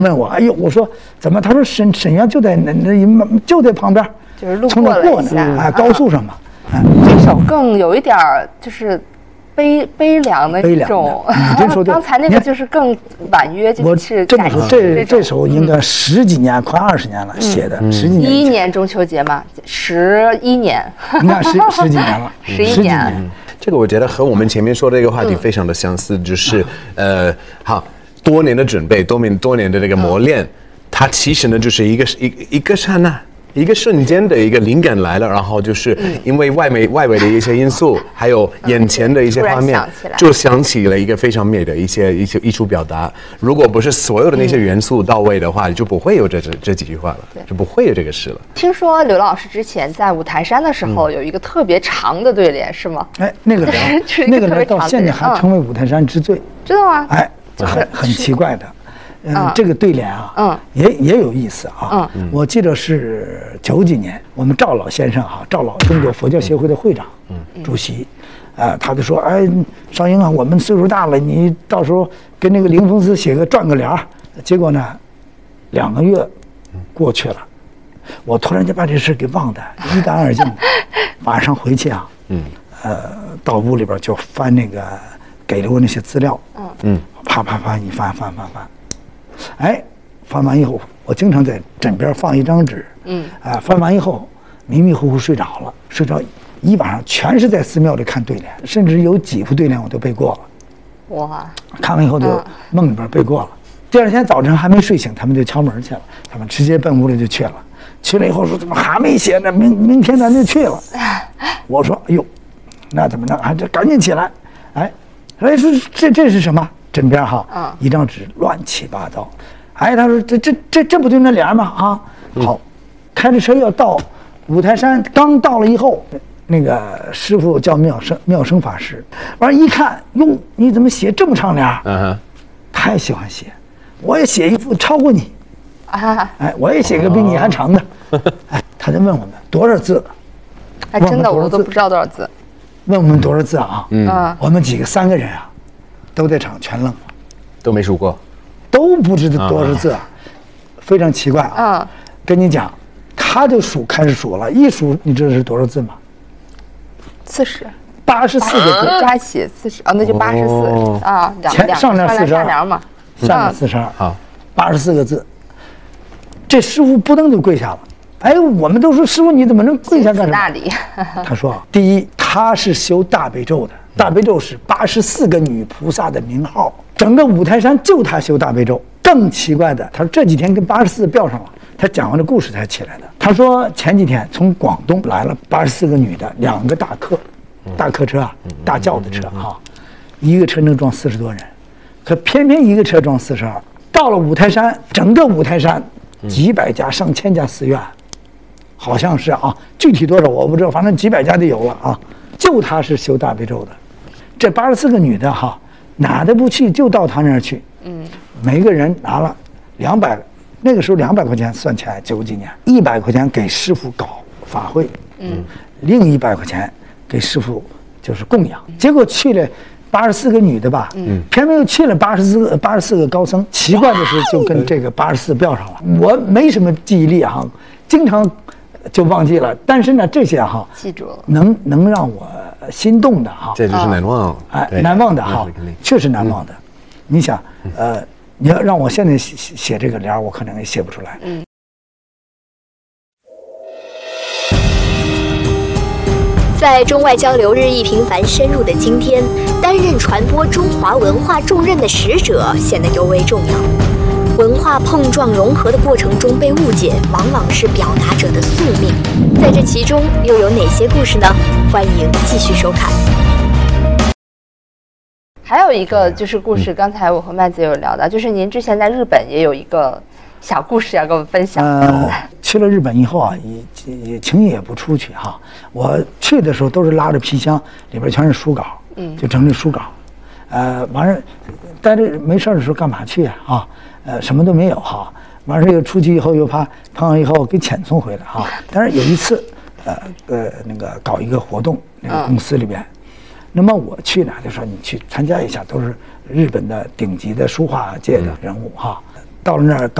问我，哎呦，我说怎么？他说沈阳就在就在旁边， 就是路过了一下， 哎，高速上嘛。 这首更有一点就是悲凉的一种。 你这说对。 刚才那个就是更婉约，就是这么说，这首应该10几年，快20年了写的，10几年。 11年中秋节嘛，11年。 你看十几年了 ，11年。 这个我觉得和我们前面说的这个话题非常的相似，就是好。多年的准备，多年的这个磨练，它其实呢就是一个刹那，一个瞬间的一个灵感来了，然后就是因为外围的一些因素，还有眼前的一些画面，就想起了一个非常美的一些艺术表达。如果不是所有的那些元素到位的话，就不会有这几句话了，就不会有这个事了。 听说刘老师之前在五台山的时候有一个特别长的对联，是吗？ 哎，那个人到现在还成为五台山之最， 知道吗？ 哎。很奇怪的，这个对联啊，也有意思啊。我记得是90几年，我们赵老先生哈，赵老中国佛教协会的会长、主席，他就说，哎，少英啊，我们岁数大了，你到时候跟那个灵峰寺撰个联儿。结果呢，2个月过去了，我突然间把这事给忘得一干二净的。晚上回去啊，到屋里边就翻那个给了我那些资料，啪一翻，哎，翻完以后，我经常在枕边放一张纸，翻完以后迷迷糊糊睡着了，睡着一晚上全是在寺庙里看对联，甚至有几副对联我都背过了。哇！看完以后就梦里边背过了。第二天早晨还没睡醒，他们就敲门去了，他们直接奔屋里就去了。去了以后说怎么还没写呢？明天咱就去了。我说哎呦，那怎么弄？这赶紧起来！哎，说这是什么？枕边哈，一张纸乱七八糟。哎，他说这不就那联吗？啊，好，开着车要到五台山，刚到了以后，那个师傅叫妙生法师，完一看，哟，你怎么写这么长联？太喜欢写，我也写一副超过你。哎，我也写个比你还长的。哎，他就问我们多少字？ 哎，真的我都不知道多少字。 问我们多少字啊？我们3个人啊。都在场全愣了， 都没数过， 都不知道多少字，非常奇怪啊！跟你讲，他就开始数了，一数你知道是多少字吗 ？40，84 个字， 加起40，那就84啊， 上联42 嘛， 下联42，好，84个字。这师傅不登就跪下了。哎，我们都说师傅你怎么能跪下干什么？他说，第一，他是修大悲咒的。大悲咒是84个女菩萨的名号，整个五台山就他修大悲咒。更奇怪的，他说这几天跟84标上了。他讲完这故事才起来的。他说前几天从广东来了84个女的，2个大客车啊，大轿子车啊，一个车能装40多人，可偏偏一个车装42。到了五台山，整个五台山几百家、上千家寺院，好像是啊，具体多少我不知道，反正几百家就有了啊。就他是修大悲咒的。这84个女的哈，哪都不去，就到他那儿去。每个人拿了200，那个时候200块钱算起来90几年，100块钱给师傅搞法会，另100块钱给师傅就是供养。结果去了84个女的吧，偏偏又去了84个高僧。奇怪的是，就跟这个84标上了。我没什么记忆力哈，经常就忘记了。但是呢，这些哈记住了， 能让我心动的哈， 这就是难忘， 哎，难忘的哈，确实难忘的。你想，你要让我现在写这个联，我可能也写不出来。 在中外交流日益频繁深入的今天，担任传播中华文化重任的使者显得尤为重要。文化碰撞融合的过程中被误解，往往是表达者的宿命。在这其中又有哪些故事呢？欢迎继续收看。 还有一个就是故事，刚才我和麦子有聊到，就是您之前在日本也有一个小故事要跟我们分享。 去了日本以后啊，也轻易也不出去哈。我去的时候都是拉着皮箱，里边全是书稿，就整理书稿。完事待着没事的时候干嘛去啊？什么都没有哈。完事又出去以后又怕碰上以后给遣送回来哈。但是有一次，那个搞一个活动，那个公司里边。那么我去呢，就说你去参加一下，都是日本的顶级的书画界的人物哈。 到了那儿。